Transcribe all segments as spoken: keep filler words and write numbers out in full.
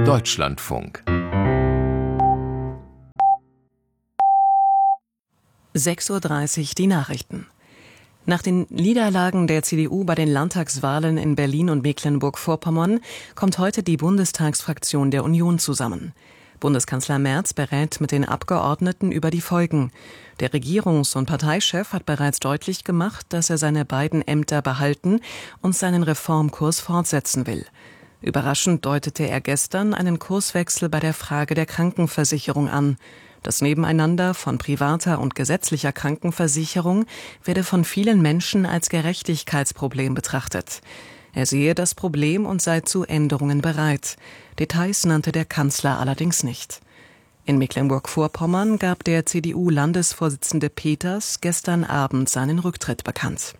Deutschlandfunk. sechs Uhr dreißig die Nachrichten. Nach den Niederlagen der C D U bei den Landtagswahlen in Berlin und Mecklenburg-Vorpommern kommt heute die Bundestagsfraktion der Union zusammen. Bundeskanzler Merz berät mit den Abgeordneten über die Folgen. Der Regierungs- und Parteichef hat bereits deutlich gemacht, dass er seine beiden Ämter behalten und seinen Reformkurs fortsetzen will. Überraschend deutete er gestern einen Kurswechsel bei der Frage der Krankenversicherung an. Das Nebeneinander von privater und gesetzlicher Krankenversicherung werde von vielen Menschen als Gerechtigkeitsproblem betrachtet. Er sehe das Problem und sei zu Änderungen bereit. Details nannte der Kanzler allerdings nicht. In Mecklenburg-Vorpommern gab der C D U-Landesvorsitzende Peters gestern Abend seinen Rücktritt bekannt.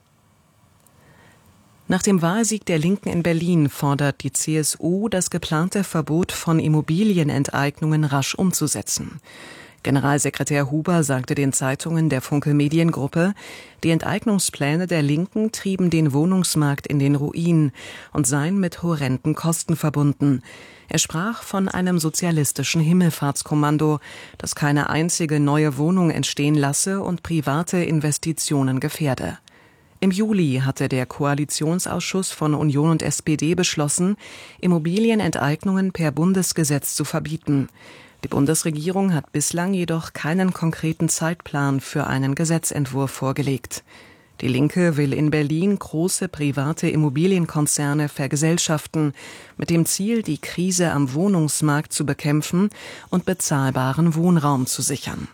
Nach dem Wahlsieg der Linken in Berlin fordert die C S U, das geplante Verbot von Immobilienenteignungen rasch umzusetzen. Generalsekretär Huber sagte den Zeitungen der Funke Mediengruppe, die Enteignungspläne der Linken trieben den Wohnungsmarkt in den Ruin und seien mit horrenden Kosten verbunden. Er sprach von einem sozialistischen Himmelfahrtskommando, das keine einzige neue Wohnung entstehen lasse und private Investitionen gefährde. Im Juli hatte der Koalitionsausschuss von Union und S P D beschlossen, Immobilienenteignungen per Bundesgesetz zu verbieten. Die Bundesregierung hat bislang jedoch keinen konkreten Zeitplan für einen Gesetzentwurf vorgelegt. Die Linke will in Berlin große private Immobilienkonzerne vergesellschaften, mit dem Ziel, die Krise am Wohnungsmarkt zu bekämpfen und bezahlbaren Wohnraum zu sichern.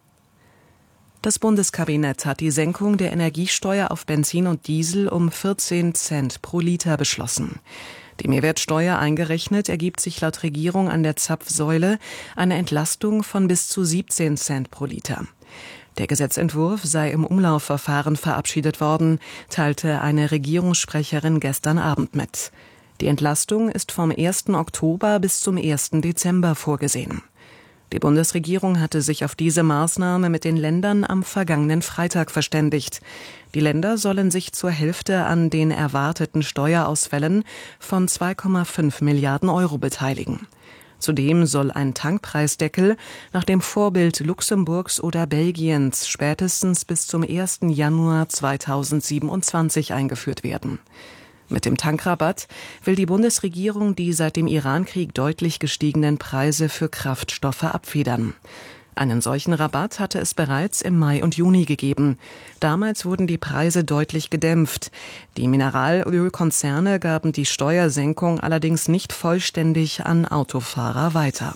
Das Bundeskabinett hat die Senkung der Energiesteuer auf Benzin und Diesel um vierzehn Cent pro Liter beschlossen. Die Mehrwertsteuer eingerechnet ergibt sich laut Regierung an der Zapfsäule eine Entlastung von bis zu siebzehn Cent pro Liter. Der Gesetzentwurf sei im Umlaufverfahren verabschiedet worden, teilte eine Regierungssprecherin gestern Abend mit. Die Entlastung ist vom ersten Oktober bis zum ersten Dezember vorgesehen. Die Bundesregierung hatte sich auf diese Maßnahme mit den Ländern am vergangenen Freitag verständigt. Die Länder sollen sich zur Hälfte an den erwarteten Steuerausfällen von zwei Komma fünf Milliarden Euro beteiligen. Zudem soll ein Tankpreisdeckel nach dem Vorbild Luxemburgs oder Belgiens spätestens bis zum ersten Januar zweitausendsiebenundzwanzig eingeführt werden. Mit dem Tankrabatt will die Bundesregierung die seit dem Irankrieg deutlich gestiegenen Preise für Kraftstoffe abfedern. Einen solchen Rabatt hatte es bereits im Mai und Juni gegeben. Damals wurden die Preise deutlich gedämpft. Die Mineralölkonzerne gaben die Steuersenkung allerdings nicht vollständig an Autofahrer weiter.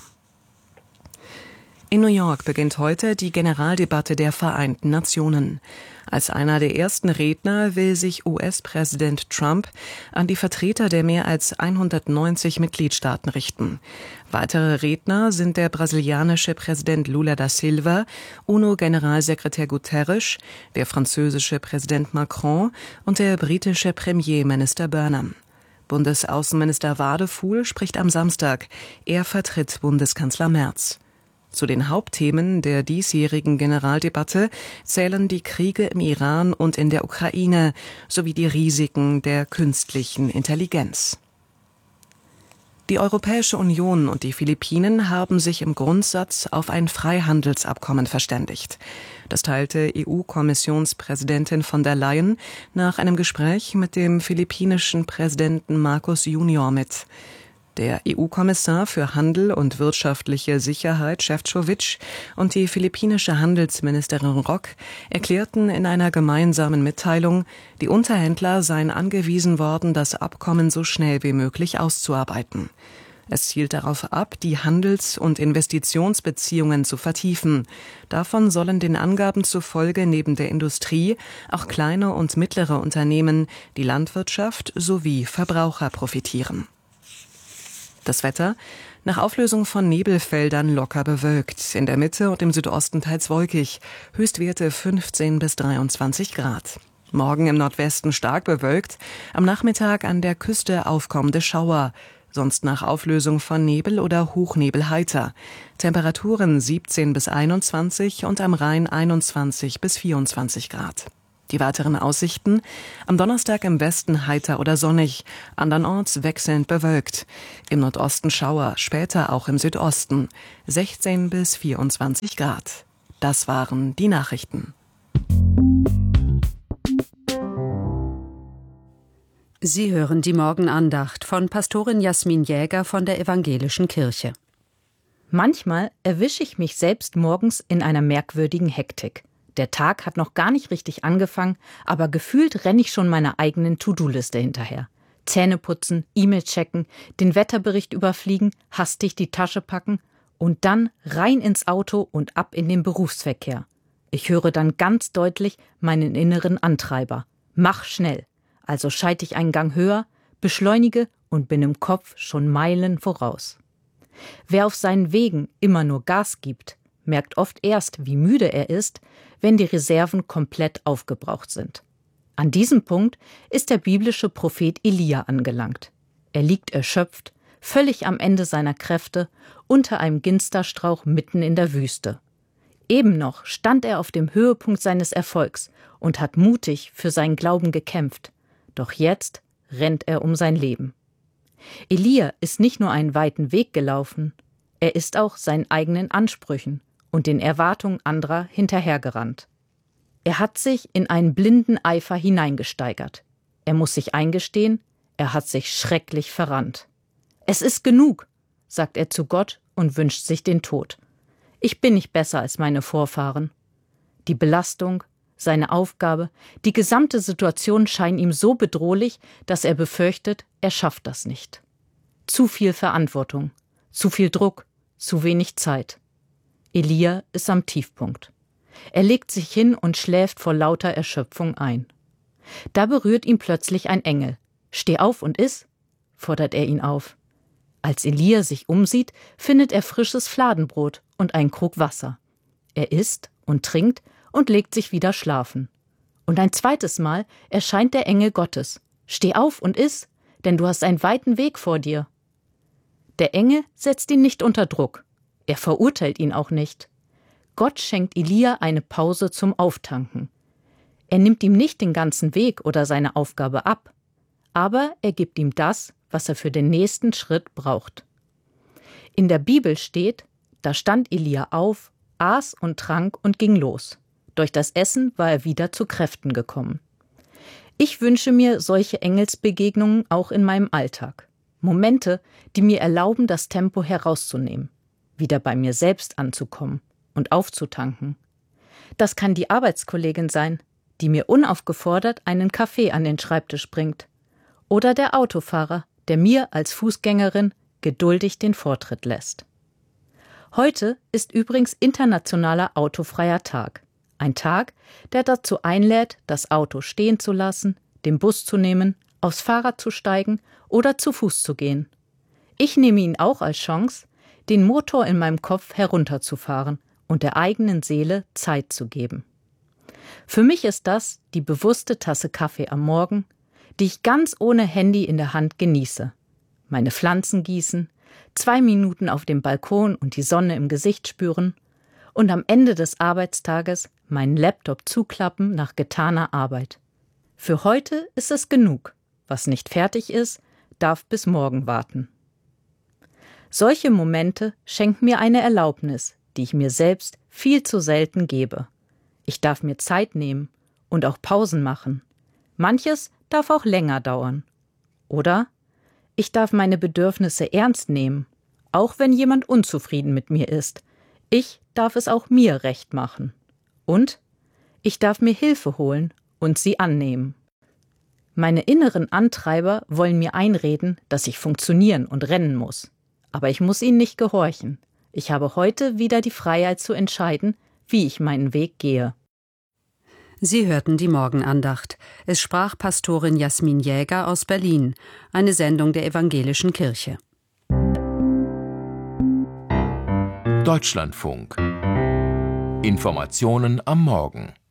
In New York beginnt heute die Generaldebatte der Vereinten Nationen. Als einer der ersten Redner will sich U S-Präsident Trump an die Vertreter der mehr als hundertneunzig Mitgliedstaaten richten. Weitere Redner sind der brasilianische Präsident Lula da Silva, UNO-Generalsekretär Guterres, der französische Präsident Macron und der britische Premierminister Burnham. Bundesaußenminister Wadefuhl spricht am Samstag. Er vertritt Bundeskanzler Merz. Zu den Hauptthemen der diesjährigen Generaldebatte zählen die Kriege im Iran und in der Ukraine sowie die Risiken der künstlichen Intelligenz. Die Europäische Union und die Philippinen haben sich im Grundsatz auf ein Freihandelsabkommen verständigt. Das teilte E U-Kommissionspräsidentin von der Leyen nach einem Gespräch mit dem philippinischen Präsidenten Marcos Junior mit. Der E U-Kommissar für Handel und wirtschaftliche Sicherheit, Šefčovič, und die philippinische Handelsministerin Roque erklärten in einer gemeinsamen Mitteilung, die Unterhändler seien angewiesen worden, das Abkommen so schnell wie möglich auszuarbeiten. Es zielt darauf ab, die Handels- und Investitionsbeziehungen zu vertiefen. Davon sollen den Angaben zufolge neben der Industrie auch kleine und mittlere Unternehmen, die Landwirtschaft sowie Verbraucher profitieren. Das Wetter: Nach Auflösung von Nebelfeldern locker bewölkt, in der Mitte und im Südosten teils wolkig, Höchstwerte fünfzehn bis dreiundzwanzig Grad. Morgen im Nordwesten stark bewölkt, am Nachmittag an der Küste aufkommende Schauer, sonst nach Auflösung von Nebel oder Hochnebel heiter. Temperaturen siebzehn bis einundzwanzig und am Rhein einundzwanzig bis vierundzwanzig Grad. Die weiteren Aussichten: am Donnerstag im Westen heiter oder sonnig, andernorts wechselnd bewölkt. Im Nordosten Schauer, später auch im Südosten. sechzehn bis vierundzwanzig Grad. Das waren die Nachrichten. Sie hören die Morgenandacht von Pastorin Jasmin Jäger von der Evangelischen Kirche. Manchmal erwische ich mich selbst morgens in einer merkwürdigen Hektik. Der Tag hat noch gar nicht richtig angefangen, aber gefühlt renne ich schon meiner eigenen To-Do-Liste hinterher. Zähne putzen, E-Mail checken, den Wetterbericht überfliegen, hastig die Tasche packen und dann rein ins Auto und ab in den Berufsverkehr. Ich höre dann ganz deutlich meinen inneren Antreiber. Mach schnell. Also schalte ich einen Gang höher, beschleunige und bin im Kopf schon Meilen voraus. Wer auf seinen Wegen immer nur Gas gibt, merkt oft erst, wie müde er ist, wenn die Reserven komplett aufgebraucht sind. An diesem Punkt ist der biblische Prophet Elia angelangt. Er liegt erschöpft, völlig am Ende seiner Kräfte, unter einem Ginsterstrauch mitten in der Wüste. Eben noch stand er auf dem Höhepunkt seines Erfolgs und hat mutig für seinen Glauben gekämpft. Doch jetzt rennt er um sein Leben. Elia ist nicht nur einen weiten Weg gelaufen, er ist auch seinen eigenen Ansprüchen und den Erwartungen anderer hinterhergerannt. Er hat sich in einen blinden Eifer hineingesteigert. Er muss sich eingestehen, er hat sich schrecklich verrannt. Es ist genug, sagt er zu Gott und wünscht sich den Tod. Ich bin nicht besser als meine Vorfahren. Die Belastung, seine Aufgabe, die gesamte Situation scheinen ihm so bedrohlich, dass er befürchtet, er schafft das nicht. Zu viel Verantwortung, zu viel Druck, zu wenig Zeit. Elia ist am Tiefpunkt. Er legt sich hin und schläft vor lauter Erschöpfung ein. Da berührt ihn plötzlich ein Engel. »Steh auf und iss«, fordert er ihn auf. Als Elia sich umsieht, findet er frisches Fladenbrot und einen Krug Wasser. Er isst und trinkt und legt sich wieder schlafen. Und ein zweites Mal erscheint der Engel Gottes. »Steh auf und iss, denn du hast einen weiten Weg vor dir.« Der Engel setzt ihn nicht unter Druck. Er verurteilt ihn auch nicht. Gott schenkt Elia eine Pause zum Auftanken. Er nimmt ihm nicht den ganzen Weg oder seine Aufgabe ab, aber er gibt ihm das, was er für den nächsten Schritt braucht. In der Bibel steht, da stand Elia auf, aß und trank und ging los. Durch das Essen war er wieder zu Kräften gekommen. Ich wünsche mir solche Engelsbegegnungen auch in meinem Alltag. Momente, die mir erlauben, das Tempo herauszunehmen, wieder bei mir selbst anzukommen und aufzutanken. Das kann die Arbeitskollegin sein, die mir unaufgefordert einen Kaffee an den Schreibtisch bringt. Oder der Autofahrer, der mir als Fußgängerin geduldig den Vortritt lässt. Heute ist übrigens internationaler autofreier Tag. Ein Tag, der dazu einlädt, das Auto stehen zu lassen, den Bus zu nehmen, aufs Fahrrad zu steigen oder zu Fuß zu gehen. Ich nehme ihn auch als Chance, den Motor in meinem Kopf herunterzufahren und der eigenen Seele Zeit zu geben. Für mich ist das die bewusste Tasse Kaffee am Morgen, die ich ganz ohne Handy in der Hand genieße. Meine Pflanzen gießen, zwei Minuten auf dem Balkon und die Sonne im Gesicht spüren und am Ende des Arbeitstages meinen Laptop zuklappen nach getaner Arbeit. Für heute ist es genug. Was nicht fertig ist, darf bis morgen warten. Solche Momente schenken mir eine Erlaubnis, die ich mir selbst viel zu selten gebe. Ich darf mir Zeit nehmen und auch Pausen machen. Manches darf auch länger dauern. Oder ich darf meine Bedürfnisse ernst nehmen, auch wenn jemand unzufrieden mit mir ist. Ich darf es auch mir recht machen. Und ich darf mir Hilfe holen und sie annehmen. Meine inneren Antreiber wollen mir einreden, dass ich funktionieren und rennen muss. Aber ich muss ihnen nicht gehorchen. Ich habe heute wieder die Freiheit zu entscheiden, wie ich meinen Weg gehe. Sie hörten die Morgenandacht. Es sprach Pastorin Jasmin Jäger aus Berlin, eine Sendung der Evangelischen Kirche. Deutschlandfunk. Informationen am Morgen.